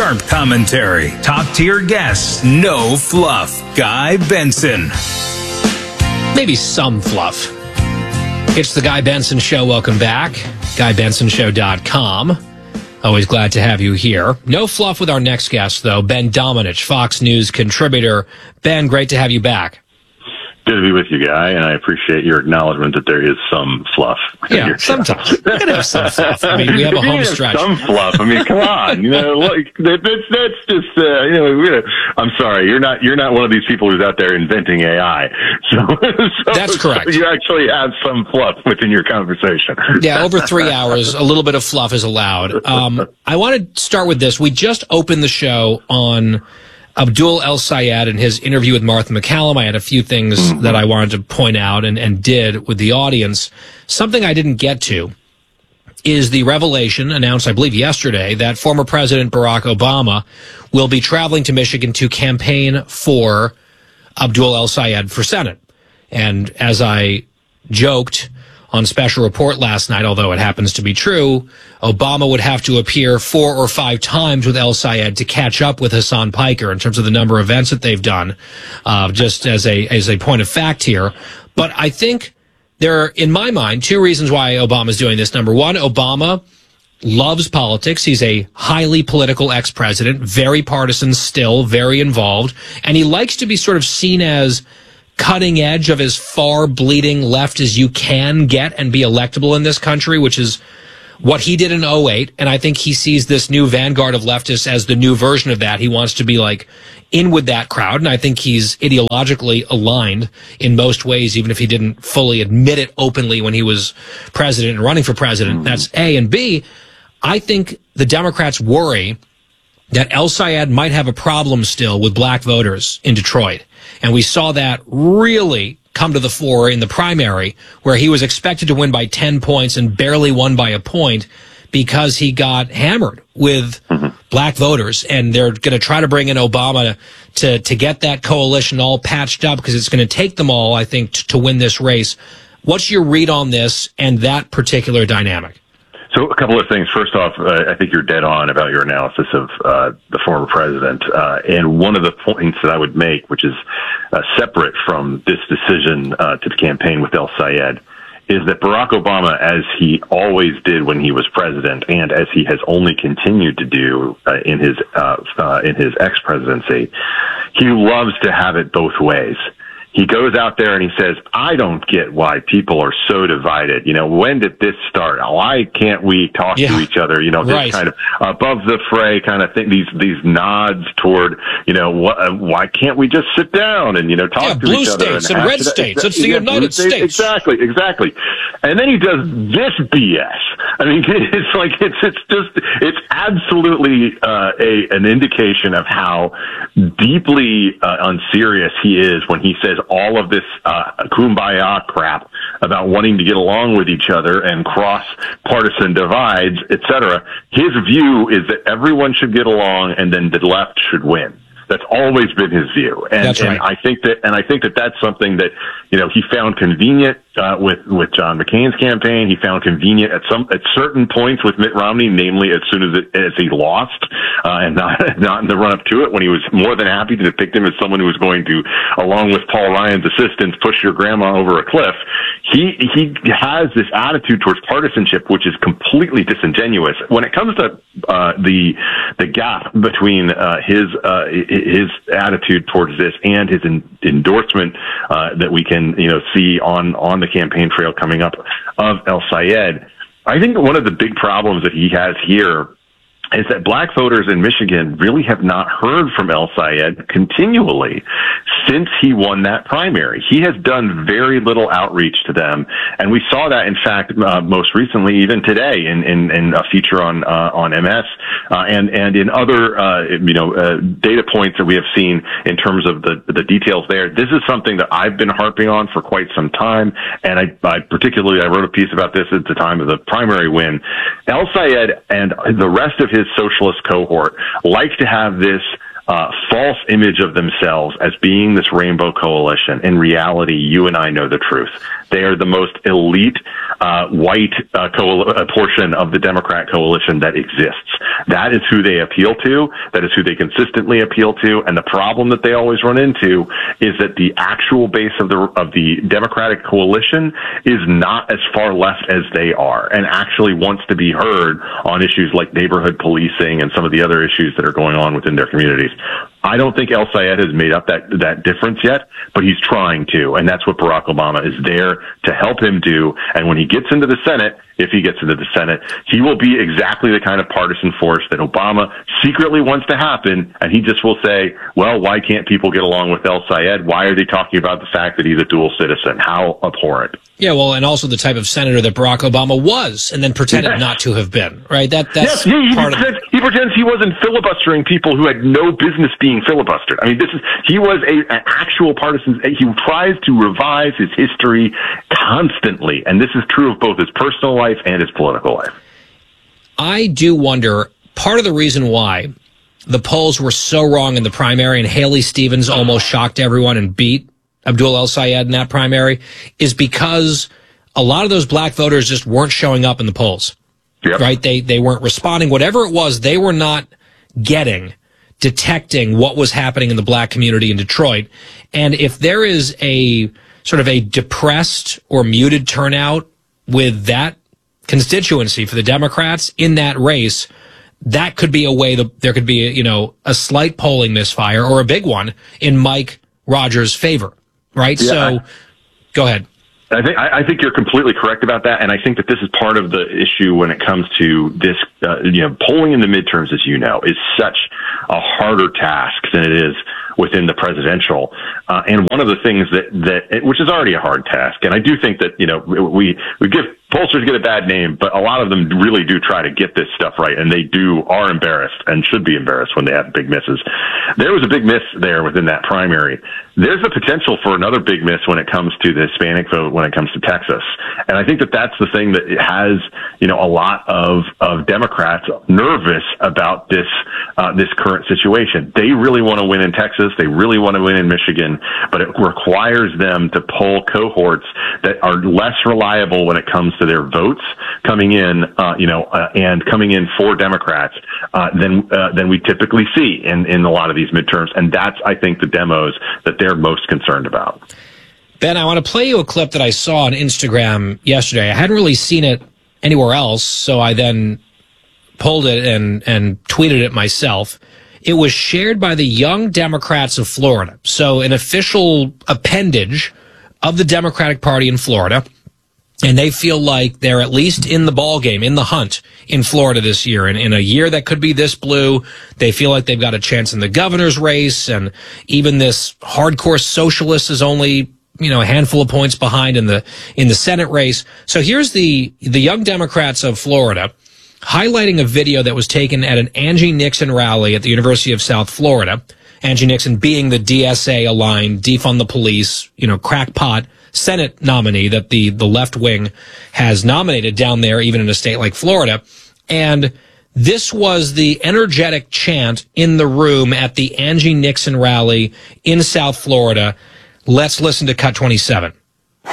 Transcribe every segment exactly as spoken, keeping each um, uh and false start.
sharp commentary, top-tier guests, no fluff. Guy Benson. Maybe some fluff. It's the Guy Benson Show. Welcome back. guy benson show dot com. Always glad to have you here. No fluff with our next guest, though. Ben Domenech, Fox News contributor. Ben, great to have you back. Good to be with you, Guy, and I appreciate your acknowledgement that there is some fluff. Yeah, sometimes. We gotta have some fluff. I mean, we have a home stretch. Some fluff. I mean, come on. You know, look, that, that's, that's just, uh, you know, you know, I'm sorry. You're not, you're not one of these people who's out there inventing A I. So, so that's correct. So you actually have some fluff within your conversation. Yeah, over three hours, a little bit of fluff is allowed. Um, I want to start with this. We just opened the show on Abdul El-Sayed and his interview with Martha MacCallum. I had a few things mm-hmm. that I wanted to point out and, and did with the audience. Something I didn't get to is the revelation announced, I believe, yesterday that former President Barack Obama will be traveling to Michigan to campaign for Abdul El-Sayed for Senate. And as I joked on Special Report last night, although it happens to be true, Obama would have to appear four or five times with El-Sayed to catch up with Hassan Piker in terms of the number of events that they've done, uh, just as a as a point of fact here. But I think there are, in my mind, two reasons why Obama's doing this. Number one, Obama loves politics. He's a highly political ex-president, very partisan still, very involved, and he likes to be sort of seen as cutting edge of as far bleeding left as you can get and be electable in this country, which is what he did in oh eight. And I think he sees this new vanguard of leftists as the new version of that. He wants to be like in with that crowd. And I think he's ideologically aligned in most ways, even if he didn't fully admit it openly when he was president and running for president. Mm-hmm. That's A. And B, I think the Democrats worry that El-Sayed might have a problem still with black voters in Detroit. And we saw that really come to the fore in the primary, where he was expected to win by ten points and barely won by a point because he got hammered with mm-hmm. black voters. And they're going to try to bring in Obama to, to get that coalition all patched up, because it's going to take them all, I think, t- to win this race. What's your read on this and that particular dynamic? So a couple of things. First off, uh, I think you're dead on about your analysis of uh, the former president. Uh, and one of the points that I would make, which is uh, separate from this decision uh, to campaign with El-Sayed, is that Barack Obama, as he always did when he was president, and as he has only continued to do uh, in his uh, uh, in his ex-presidency, he loves to have it both ways. He goes out there and he says, I don't get why people are so divided. You know, when did this start? Why can't we talk yeah. to each other? You know, this right. kind of above the fray kind of thing, these, these nods toward, you know, what, uh, why can't we just sit down and, you know, talk yeah, to blue each other? Blue states and, and red states. It's the yeah, United States. States. Exactly, exactly. And then he does this B S. I mean, it's like, it's, it's just, it's absolutely, uh, a, an indication of how deeply, uh, unserious he is when he says all of this, uh, kumbaya crap about wanting to get along with each other and cross partisan divides, et cetera. His view is that everyone should get along and then the left should win. That's always been his view. And, That's right. and I think that, and I think that that's something that, you know, he found convenient, uh, with, with John McCain's campaign. He found convenient at some, at certain points with Mitt Romney, namely as soon as it, as he lost, uh, and not, not in the run up to it, when he was more than happy to depict him as someone who was going to, along with Paul Ryan's assistants, push your grandma over a cliff. He, he has this attitude towards partisanship, which is completely disingenuous. When it comes to, uh, the, the gap between, uh, his, uh, his attitude towards this and his in, endorsement, uh, that we can, you know, see on, on the campaign trail coming up of El-Sayed, I think one of the big problems that he has here is that black voters in Michigan really have not heard from El-Sayed continually since he won that primary. He has done very little outreach to them, and we saw that, in fact, uh, most recently, even today, in, in, in a feature on uh, on M S, uh, and and in other uh, you know uh, data points that we have seen in terms of the the details there. This is something that I've been harping on for quite some time, and I, I particularly I wrote a piece about this at the time of the primary win. El-Sayed and the rest of his socialist cohort like to have this uh, false image of themselves as being this rainbow coalition. In reality, you and I know the truth. They are the most elite uh, white uh, coal- uh, portion of the Democrat coalition that exists. That is who they appeal to. That is who they consistently appeal to. And the problem that they always run into is that the actual base of the of the Democratic coalition is not as far left as they are, and actually wants to be heard on issues like neighborhood policing and some of the other issues that are going on within their communities. I don't think El Sayed has made up that that difference yet, but he's trying to, and that's what Barack Obama is there to help him do. And when he gets into the Senate, if he gets into the Senate, he will be exactly the kind of partisan force that Obama secretly wants to happen, and he just will say, well, why can't people get along with El Sayed? Why are they talking about the fact that he's a dual citizen? How abhorrent. Yeah, well, and also the type of senator that Barack Obama was, and then pretended yes. not to have been, right? That That's yes, he, he, part pretends, of he pretends he wasn't filibustering people who had no business being filibustered. I mean, this is he was a, an actual partisan. He tries to revise his history constantly, and this is true of both his personal life and his political life. I do wonder, part of the reason why the polls were so wrong in the primary and Haley Stevens almost shocked everyone and beat Abdul El Sayed in that primary is because a lot of those black voters just weren't showing up in the polls, yep. right? They, they weren't responding. Whatever it was, they were not getting, detecting what was happening in the black community in Detroit. And if there is a sort of a depressed or muted turnout with that constituency for the Democrats in that race, that could be a way that there could be, you know, a slight polling misfire or a big one in Mike Rogers' favor. Right. Yeah, so I, go ahead. I think, I, I think you're completely correct about that. And I think that this is part of the issue when it comes to this, uh, you know, polling in the midterms, as you know, is such a harder task than it is within the presidential. Uh, and one of the things that, that, which is already a hard task. And I do think that, you know, we, we give, pollsters get a bad name, but a lot of them really do try to get this stuff right. And they do, are embarrassed and should be embarrassed when they have big misses. There was a big miss there within that primary. There's the potential for another big miss when it comes to the Hispanic vote, when it comes to Texas. And I think that that's the thing that has, you know, a lot of, of Democrats nervous about this, uh, this current situation. They really want to win in Texas. They really want to win in Michigan, but it requires them to poll cohorts that are less reliable when it comes to their votes coming in, uh, you know, uh, and coming in for Democrats, uh, than, uh, than we typically see in, in a lot of these midterms. And that's, I think, the demos that they're most concerned about. Ben, I want to play you a clip that I saw on Instagram yesterday. I hadn't really seen it anywhere else, so I then pulled it and, and tweeted it myself. It was shared by the Young Democrats of Florida. So an official appendage of the Democratic Party in Florida. And they feel like they're at least in the ball game, in the hunt in Florida this year. And in a year that could be this blue, they feel like they've got a chance in the governor's race. And even this hardcore socialist is only, you know, a handful of points behind in the, in the Senate race. So here's the, the Young Democrats of Florida highlighting a video that was taken at an Angie Nixon rally at the University of South Florida. Angie Nixon being the D S A-aligned, defund the police, you know, crackpot Senate nominee that the, the left wing has nominated down there, even in a state like Florida. And this was the energetic chant in the room at the Angie Nixon rally in South Florida. Let's listen to Cut twenty-seven. All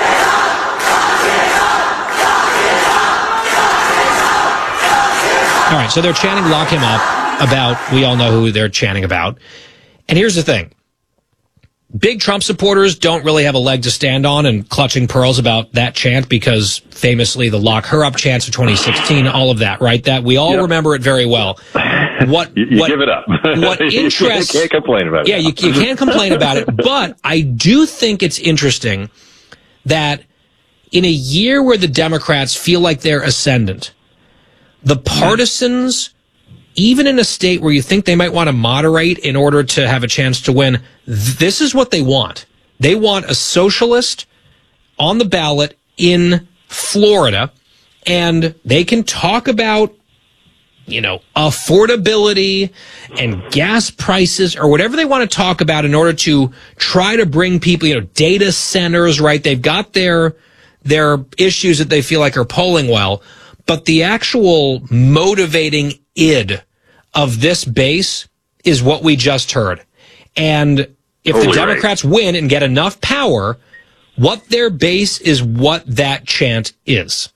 right, so they're chanting "Lock him up" about, we all know who they're chanting about. And here's the thing. Big Trump supporters don't really have a leg to stand on and clutching pearls about that chant because famously the lock her up chants of twenty sixteen, all of that, right? That we all yep. remember it very well. What, you, you what, give it up. What interests, you can't complain about it. Yeah, you, you can't complain about it. But I do think it's interesting that in a year where the Democrats feel like they're ascendant, the partisans, even in a state where you think they might want to moderate in order to have a chance to win, this is what they want. They want a socialist on the ballot in Florida, and they can talk about, you know, affordability and gas prices or whatever they want to talk about in order to try to bring people, you know, data centers, right? They've got their, their issues that they feel like are polling well, but the actual motivating id of this base is what we just heard. And if totally the Democrats right. win and get enough power, what their base is what that chant is.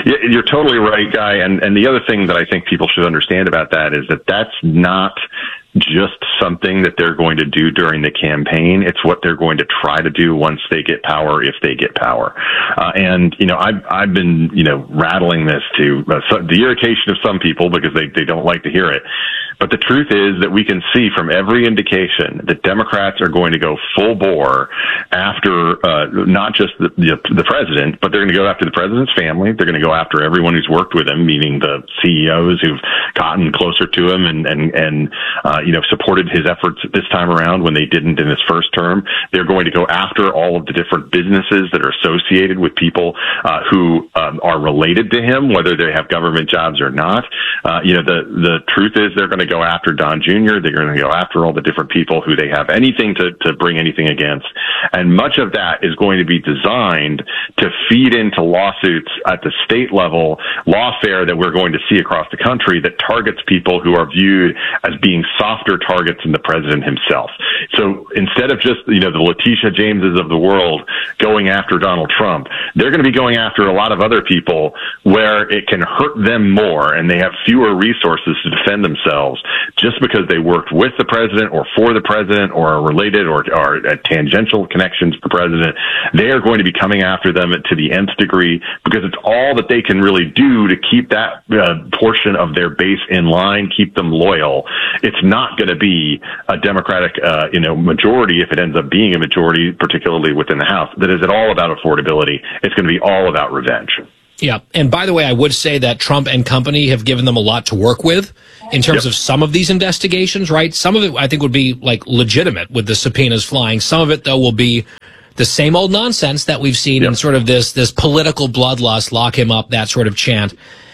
Yeah, you're totally right, Guy. And, and the other thing that I think people should understand about that is that that's not just something that they're going to do during the campaign. It's what they're going to try to do once they get power, if they get power. Uh, and, you know, I've, I've been, you know, rattling this to uh, so, the irritation of some people because they, they don't like to hear it. But the truth is that we can see from every indication that Democrats are going to go full bore after uh, not just the, the, the president, but they're going to go after the president's family. They're going to go after everyone who's worked with him, meaning the C E Os who've gotten closer to him and, and, and uh, you know, supported his efforts this time around when they didn't in his first term. They're going to go after all of the different businesses that are associated with people uh, who um, are related to him, whether they have government jobs or not. Uh, you know, the, the truth is they're going to go after Don Junior They're going to go after all the different people who they have anything to, to bring anything against. And much of that is going to be designed to feed into lawsuits at the state level, lawfare that we're going to see across the country that targets people who are viewed as being softer targets than the president himself. So instead of just, you know, the Letitia Jameses of the world going after Donald Trump, they're going to be going after a lot of other people where it can hurt them more and they have fewer resources to defend themselves just because they worked with the president or for the president or are related or are tangential connections to the president. They are going to be coming after them to the nth degree because it's all that they can really do to keep that uh, portion of their base in line, keep them loyal. It's not going to be a Democratic, uh, you know, majority if it ends up being a majority, particularly within the House, that is at all about affordability. It's going to be all about revenge. Yeah. And by the way, I would say that Trump and company have given them a lot to work with in terms yep. of some of these investigations, right? Some of it I think would be like legitimate with the subpoenas flying. Some of it, though, will be the same old nonsense that we've seen yep. in sort of this, this political bloodlust, lock him up, that sort of chant.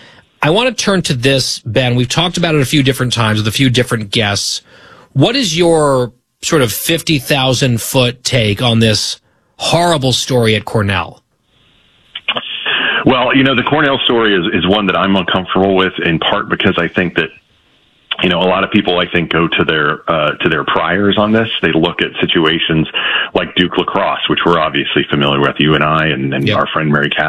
I want to turn to this, Ben. We've talked about it a few different times with a few different guests. What is your sort of fifty thousand foot take on this horrible story at Cornell? Well, you know, the Cornell story is, is one that I'm uncomfortable with, in part because I think that, you know, a lot of people, I think, go to their uh, to their priors on this. They look at situations like Duke Lacrosse, which we're obviously familiar with, you and I, and, and yep. our friend Mary Cass